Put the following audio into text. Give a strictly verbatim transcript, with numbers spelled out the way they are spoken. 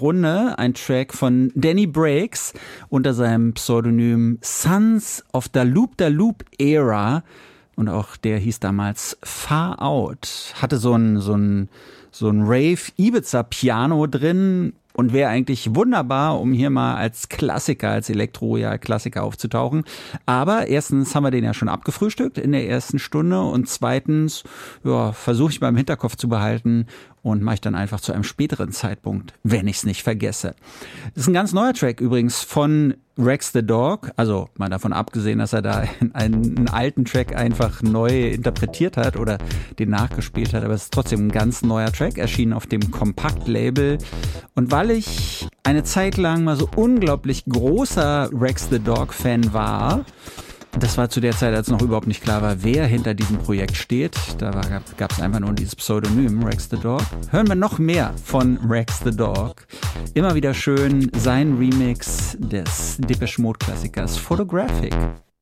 Runde, ein Track von Danny Breaks unter seinem Pseudonym Sons of the Loop the Loop Era. Und auch der hieß damals Far Out. Hatte so ein, so ein, so ein Rave-Ibiza-Piano drin und wäre eigentlich wunderbar, um hier mal als Klassiker, als Elektro-Klassiker aufzutauchen. Aber erstens haben wir den ja schon abgefrühstückt in der ersten Stunde und zweitens, ja, versuche ich mal im Hinterkopf zu behalten und mache ich dann einfach zu einem späteren Zeitpunkt, wenn ich es nicht vergesse. Das ist ein ganz neuer Track übrigens von Rex the Dog, also mal davon abgesehen, dass er da einen, einen alten Track einfach neu interpretiert hat oder den nachgespielt hat, aber es ist trotzdem ein ganz neuer Track, erschienen auf dem Kompakt-Label. Und weil ich eine Zeit lang mal so unglaublich großer Rex the Dog-Fan war, das war zu der Zeit, als noch überhaupt nicht klar war, wer hinter diesem Projekt steht. Da gab es einfach nur dieses Pseudonym Rex the Dog. Hören wir noch mehr von Rex the Dog. Immer wieder schön sein Remix des Depeche Mode Klassikers Photographic.